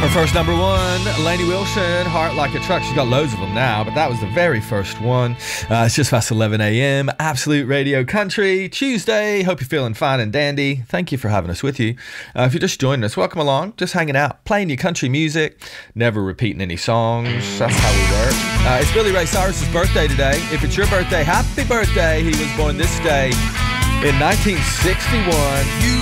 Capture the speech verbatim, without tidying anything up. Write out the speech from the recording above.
Her first number one, Lainey Wilson, Heart Like a Truck. She's got loads of them now, but that was the very first one. Uh, it's just past eleven a.m. Absolute Radio Country, Tuesday. Hope you're feeling fine and dandy. Thank you for having us with you. Uh, if you're just joining us, welcome along. Just hanging out, playing your country music, never repeating any songs. That's how we work. Uh, it's Billy Ray Cyrus's birthday today. If it's your birthday, happy birthday. He was born this day in nineteen sixty-one. You